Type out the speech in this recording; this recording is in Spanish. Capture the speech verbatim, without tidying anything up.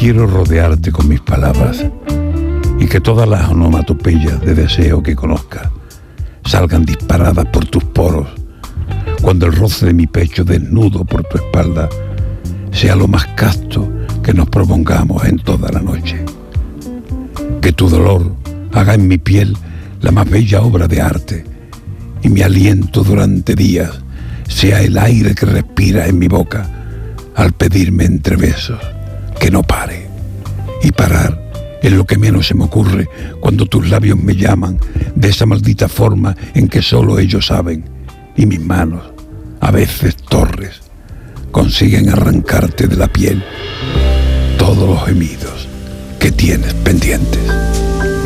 Quiero rodearte con mis palabras y que todas las onomatopeyas de deseo que conozcas salgan disparadas por tus poros, cuando el roce de mi pecho desnudo por tu espalda sea lo más casto que nos propongamos en toda la noche. Que tu dolor haga en mi piel la más bella obra de arte y mi aliento durante días sea el aire que respira en mi boca al pedirme entre besos que no pare. Y parar es lo que menos se me ocurre cuando tus labios me llaman de esa maldita forma en que solo ellos saben, y mis manos, a veces torres, consiguen arrancarte de la piel todos los gemidos que tienes pendientes.